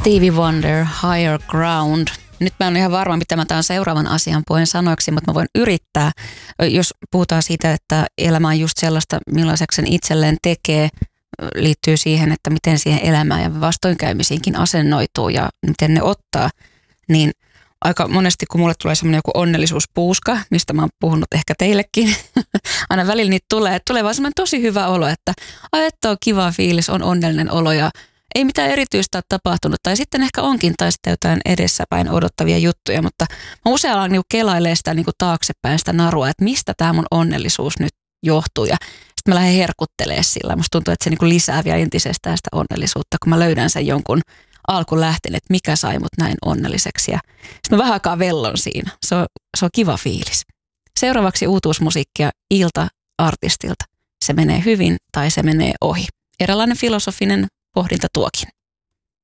Stevie Wonder, Higher Ground. Nyt mä en ole ihan varma, mitä mä tämän seuraavan asian puheen sanoiksi, mutta mä voin yrittää. Jos puhutaan siitä, että elämä on just sellaista, millaiseksi sen itselleen tekee, liittyy siihen, että miten siihen elämään ja vastoinkäymisiinkin asennoituu ja miten ne ottaa, niin aika monesti, kun mulle tulee semmoinen joku onnellisuuspuuska, mistä mä oon puhunut ehkä teillekin, aina välillä niitä tulee vaan semmoinen tosi hyvä olo, että on kiva fiilis, on onnellinen olo ja ei mitään erityistä ole tapahtunut, tai sitten ehkä onkin, tai sitten jotain edessäpäin odottavia juttuja, mutta mä usein alan niinku kelailemaan sitä niinku taaksepäin sitä narua, että mistä tämä mun onnellisuus nyt johtuu, ja sitten mä lähden herkuttelemaan sillä. Musta tuntuu, että se niinku lisää vielä entisestään sitä onnellisuutta, kun mä löydän sen jonkun alkulähteen, että mikä sai mut näin onnelliseksi, ja sitten mä vähän aikaa vellon siinä. Se on kiva fiilis. Seuraavaksi uutuusmusiikkia Ilta-artistilta. Se menee hyvin tai se menee ohi. Eräänlainen filosofinen pohdinta tuokin.